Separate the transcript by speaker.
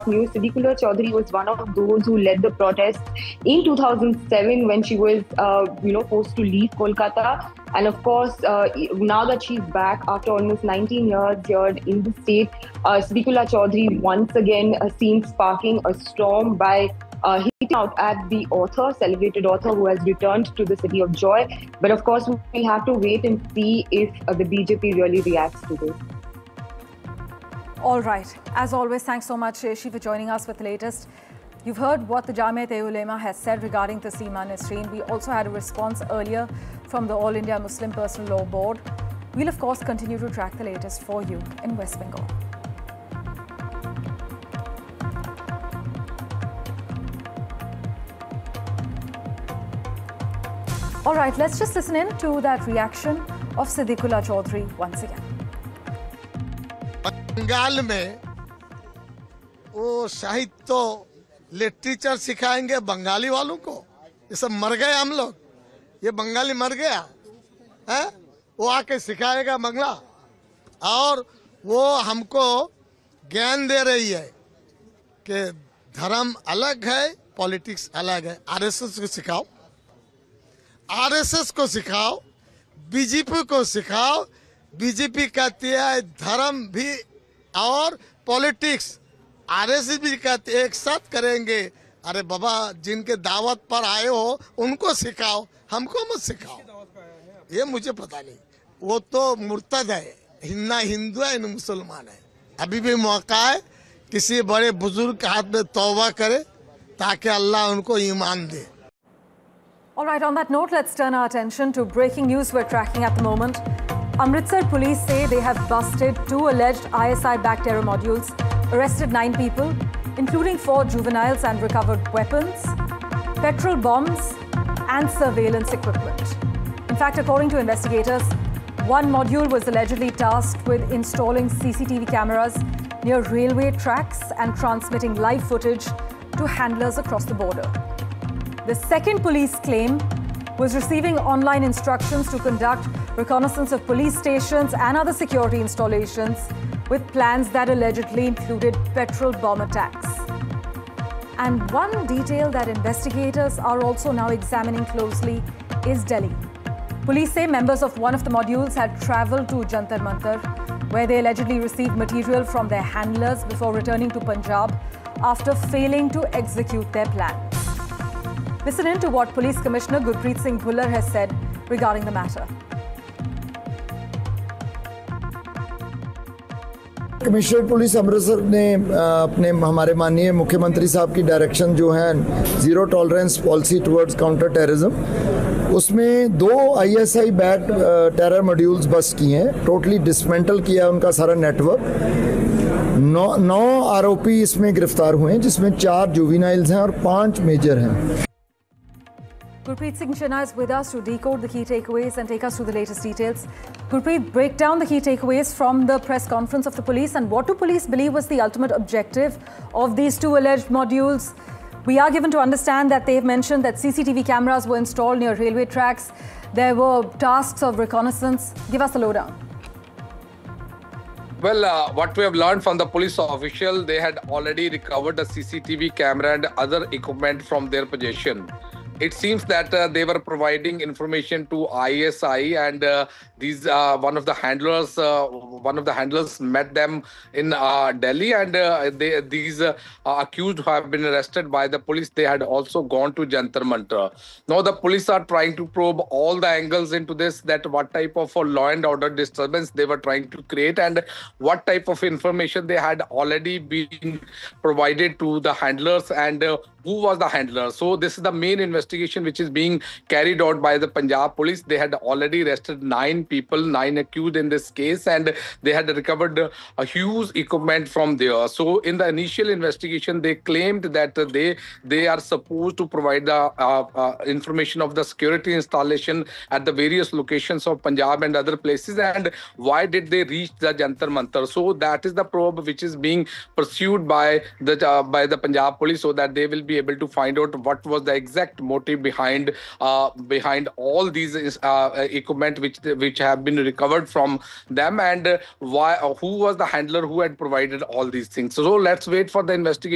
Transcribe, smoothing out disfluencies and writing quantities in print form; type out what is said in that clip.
Speaker 1: news. Siddiqullah Chaudhary was one of those who led the protests in 2007 when she was, forced to leave Kolkata. And of course, now that she's back after almost 19 years here in the state, Siddiqullah Chaudhary once again seen sparking a storm by hitting out at the author, celebrated author who has returned to the city of joy. But of course, we'll have to wait and see if the BJP really reacts to this.
Speaker 2: All right. As always, thanks so much, Sheshi, for joining us with the latest. You've heard what the Jamiat-e-Ulema has said regarding Taslima Nasreen. We also had a response earlier from the All India Muslim Personal Law Board. We'll, of course, continue to track the latest for you in West Bengal. All right, let's just listen in to that reaction of Siddiqullah Chaudhary once again.
Speaker 3: Bengal में वो साहित्य literature सिखाएंगे बंगाली वालों को। ये सब मर गए हम लोग, ये बंगाली मर गया है, वो आके सिखाएगा बंगला। और वो हमको ज्ञान दे रही है कि धर्म अलग है, पॉलिटिक्स अलग है। आरएसएस को सिखाओ, आरएसएस को सिखाओ, बीजेपी को सिखाओ। बीजेपी कहती है धर्म भी और पॉलिटिक्स, आरएसएस भी कहते एक साथ करेंगे। अरे बाबा, जिनके दावत पर आए हो उनको सिखाओ, हमको मत सिखाओ। ये मुझे पता नहीं, वो तो मुर्तद है, ना हिंदू है ना मुसलमान है। अभी भी मौका है, किसी बड़े बुजुर्ग के हाथ में तौबा करे ताकि अल्लाह उनको ईमान दे।
Speaker 2: All right, on that note, let's turn our attention to breaking news we're tracking at the moment. Amritsar police say they have busted 2 alleged ISI-backed terror modules, arrested 9 people, including 4 juveniles, and recovered weapons, petrol bombs, and surveillance equipment. In fact, according to investigators, one module was allegedly tasked with installing CCTV cameras near railway tracks and transmitting live footage to handlers across the border. The second police claim was receiving online instructions to conduct reconnaissance of police stations and other security installations with plans that allegedly included petrol bomb attacks. And one detail that investigators are also now examining closely is Delhi. Police say members of one of the modules had travelled to Jantar Mantar, where they allegedly received material from their handlers before returning to Punjab after failing to execute their plans. Listen in to what Police Commissioner Gurpreet Singh Bhullar has said regarding the matter.
Speaker 4: Commissioner police Amritsar ने अपने हमारे माननीय मुख्यमंत्री साहब की direction जो है zero tolerance policy towards counter terrorism, उसमें 2 ISI backed terror modules bast किए हैं, टोटली डिसमेंटल किया उनका सारा नेटवर्क। 9 आरोपी इसमें गिरफ्तार हुए हैं, जिसमें 4 जुवेनाइल्स हैं और 5 मेजर हैं।
Speaker 2: Gurpreet Singh Chinna is with us to decode the key takeaways and take us through the latest details. Gurpreet, break down the key takeaways from the press conference of the police, and what do police believe was the ultimate objective of these 2 alleged modules? We are given to understand that they have mentioned that CCTV cameras were installed near railway tracks. There were tasks of reconnaissance. Give us the lowdown.
Speaker 5: Well, what we have learned from the police official, they had already recovered a CCTV camera and other equipment from their possession. It seems that they were providing information to ISI, and these one of the handlers met them in Delhi, and these accused who have been arrested by the police, they had also gone to Jantar Mantar. Now the police are trying to probe all the angles into this, that what type of law and order disturbance they were trying to create, and what type of information they had already been provided to the handlers, and who was the handler. So this is the main investigation which is being carried out by the Punjab police. They had already arrested 9 people, 9 accused in this case, and they had recovered a huge equipment from there. So in the initial investigation, they claimed that they are supposed to provide the information of the security installation at the various locations of Punjab and other places, and why did they reach the Jantar Mantar. So that is the probe which is being pursued by the Punjab police, so that they will be able to find out what was the exact motive behind all these equipment which have been recovered from them, and who was the handler who had provided all these things. So let's wait for the investigation.